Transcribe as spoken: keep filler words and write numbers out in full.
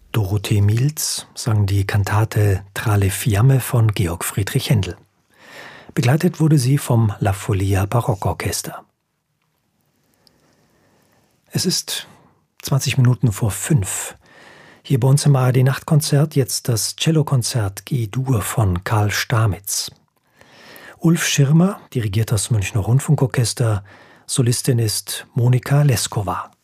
Dorothee Mielz sang die Kantate Tra le fiamme von Georg Friedrich Händel. Begleitet wurde sie vom La Folia Barockorchester. Es ist zwanzig Minuten vor fünf. Hier bei uns im A R D-Nachtkonzert jetzt das Cellokonzert G-Dur von Karl Stamitz. Ulf Schirmer dirigiert das Münchner Rundfunkorchester, Solistin ist Monika Leskova.